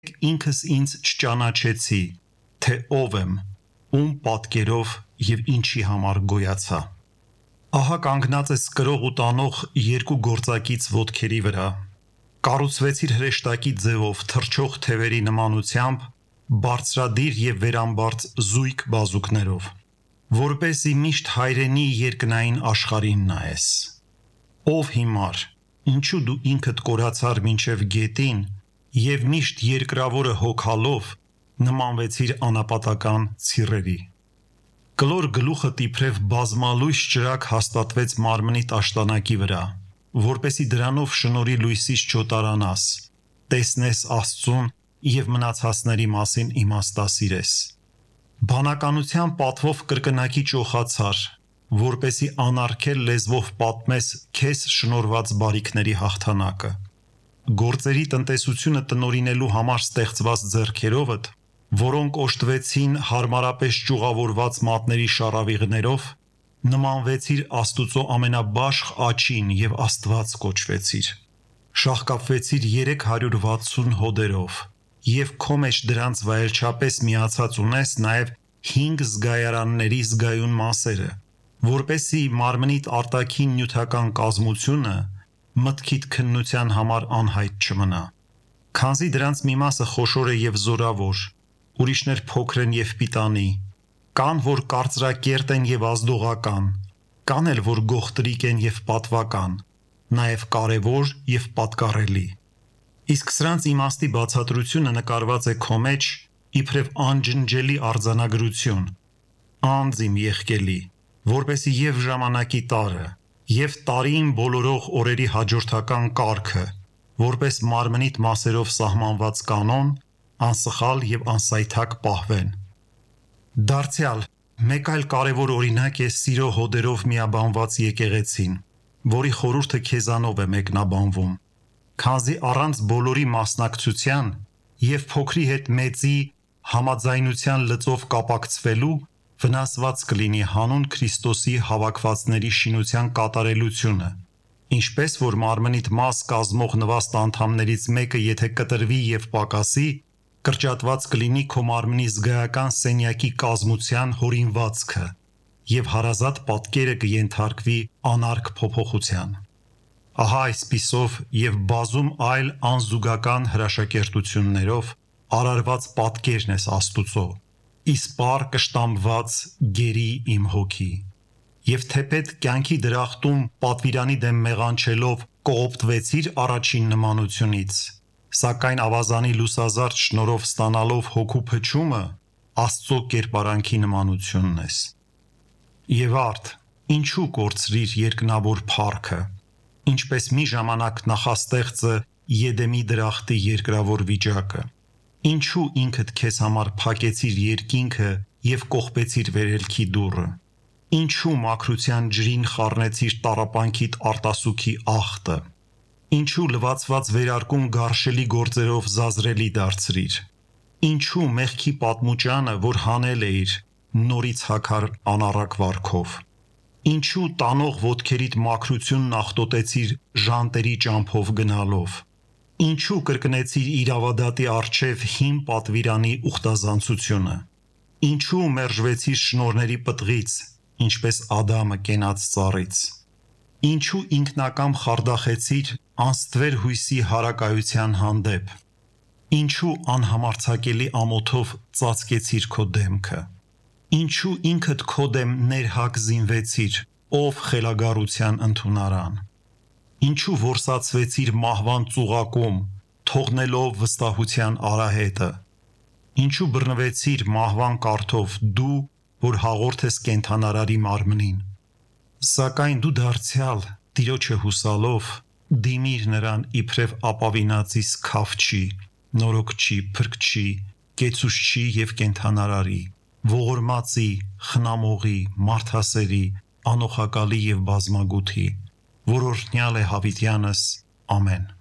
ինքս ինձ չճանաչեցի, թե ով եմ, ում պատկերով և ինչի համար գոյացա։ Ահա կանգնած ես կրող ու տանող երկու գործակից ոտքերի վրա, կառուցվեցիր հրեշտակի ձևով թռչող թևերի նմանությամբ, բարձրադիր և վերամբարձ զույգ բազուկներով, որպեսզի միշտ հայրենի երկնային աշխարհին նայես։ Ով հիմար, ինչու դու ինքդ կորացար մինչև գետին և միշտ երկրավորը հոգալով նմանվեցիր անապատական ցիրերի։ Կլոր գլուխդ իբրև բազմալույս ճրագ հաստատվեց մարմնիդ աշտանակի վրա, որպեսզի դրանով շնորհի լույսից չոտարանաս, տեսնես Աստծուն և մնացածների մասին իմաստասիրես։ Բանականության պատվով կրկնակի ճոխացար, որպեսզի անարգել լեզվով պատմես քեզ շնորհված բարիքների հաղթանակը։ Գործերի տնտեսությունը տնօրինելու համար ստեղծված ձեռքերովդ, որոնք օժտվեցին հարմարապես ճյուղավորված մատների շառավիղներով, նմանվեցիր Աստուծո ամենաբաշխ աջին և Աստված կոչվեցիր։ Շաղկապվեցիր 360 հոդերով և քո մեջ դրանց վայելչապես միացած ունես նաև 5 զգայարանների զգայուն մասերը, որպեսզի մարմնիդ արտաքին նյութական կազմությունը մտքիդ քննության համար անհայտ չմնա։ Քանզի դրանց մի մասը խոշոր է և զորավոր, ուրիշներ փոքր են և պիտանի, կան, որ կարծրակերտ են և ազդողական, կան էլ, որ գողտրիկ են և պատվական, նաև կարևոր և պատկառելի։ Իսկ սրանց իմաստի բացատրությունը նկարված է քո մեջ իբրև անջնջելի արձանագրություն, անձ իմ եղկելի, որպեսզի և ժամանակի տարրը, և տարիին բոլորող օրերի հաջորդական կարգը, որպես մարմնիդ մասերով սահմանված կանոն, անսխալ և անսայթակ պահվեն։ Դարձյալ, մեկ այլ կարևոր օրինակ է սիրո հոդերով միաբանված եկեղեցին, որի խորհուրդը քեզանով է մեկնաբանվում, քանզի առանց բոլորի մասնակցության և փոքրի հետ մեծի համաձայնության լծով կապակցվելու վնասված կլինի հանուն Քրիստոսի հավաքվածների շինության կատարելությունը, ինչպես որ մարմնիդ մաս կազմող նվաստ անդամներից մեկը եթե կտրվի և պակասի, կրճատված կլինի քո մարմնի զգայական սենյակի կազմության հորինվածքը և հարազատ պատկերը կենթարկվի անարգ փոփոխության։ Ահա այսպիսով և բազում այլ անզուգական հրաշակերտություններով արարված պատկերն ես Աստուծո, իսպառ կշտամբված գերի իմ հոգի։ Եվ թեպետ կյանքի դրախտում պատվիրանի դեմ մեղանչելով կողոպտվեցիր առաջին նմանությունից, սակայն ավազանի լուսազարդ շնորհով ստանալով հոգու փչումը, Աստծո կերպարանքի նմանությունն ես։ Եվ արդ, ինչու կորցրիր երկնավոր փառքը, ինչպես մի ժամանակ նախաստեղծը Եդեմի դրախտի երկրավոր վիճակը, ինչու ինքդ քեզ համար փակեցիր երկինքը և կողպեցիր վերելքի դուռը, ինչու մաքրության ջրին խառնեցիր տառապանքիդ արտասուքի աղտը, ինչու լվացված վերարկուն գարշելի գործերով զազրելի դարձրիր, ինչու մեղքի պատմուճանը, որ հանել էիր, նորից հագար անառակ վարքով, ինչու տանող ոտքերիդ մաքրությունն աղտոտեցիր ժանտերի ճամփով գնալով, ինչու կրկնեցիր իրավադատի առջև հին պատվիրանի ուխտազանցությունը, ինչու մերժվեցիր շնորհների պտղից, ինչպես Ադամը կենաց ծառից, ինչու ինքնակամ խարդախեցիր անստվեր հույսի հարակայության հանդեպ, ինչու անհամարձակելի ամոթով ծածկեցիր քո դեմքը, ինչու ինքդ քո դեմ ներհակ զինվեցիր, ով խելագարության ընդունարան, ինչու որսացվեցիր մահվան ծուղակում, թողնելով վստահության արահետը, ինչու բռնվեցիր մահվան կարթով դու, որ հաղորդ ես կենդանարարի մարմնին, սակայն դու դարձյալ Տիրոջը հուսալով դիմիր նրան իբրև ապավինածի սքավչի, նորոգչի, փրկչի, կեցուշչի և կենդանարարի, ողորմածի, խնամողի, մարդասերի, անոխակալի և բազմագութի, որ օրհնյալ է հավիտյանս, ամեն։